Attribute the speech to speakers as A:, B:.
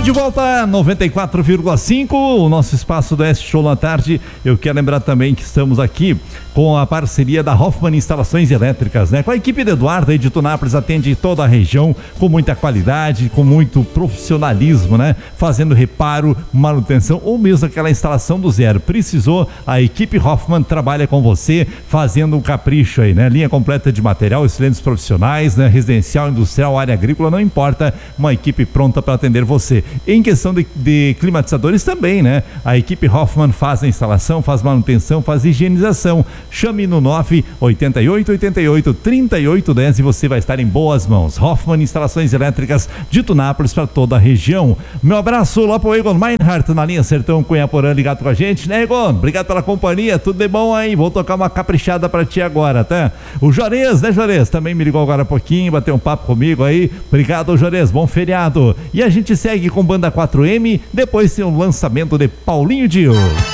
A: De volta 94,5, o nosso espaço do Oeste Show na tarde. Eu quero lembrar também que estamos aqui com a parceria da Hoffman Instalações Elétricas, né? Com a equipe de Eduardo aí de Tunápolis, atende toda a região com muita qualidade, com muito profissionalismo, né? Fazendo reparo, manutenção ou mesmo aquela instalação do zero. Precisou, a equipe Hoffman trabalha com você, fazendo um capricho aí, né? Linha completa de material, excelentes profissionais, né? Residencial, industrial, área agrícola, não importa, uma equipe pronta para atender você. Em questão de climatizadores também, né? A equipe Hoffman faz a instalação, faz manutenção, faz higienização. Chame no 988883810 e você vai estar em boas mãos. Hoffman Instalações Elétricas de Tunápolis para toda a região. Meu abraço lá pro Egon Meinhardt na linha Sertão Cunhaporã ligado com a gente, né, Egon? Obrigado pela companhia, tudo de bom aí. Vou tocar uma caprichada para ti agora, tá? O Juarez, né, Juarez? Também me ligou agora há pouquinho, bateu um papo comigo aí. Obrigado, Juarez, bom feriado. E a gente segue com Banda 4M, depois tem o lançamento de Paulinho Dio.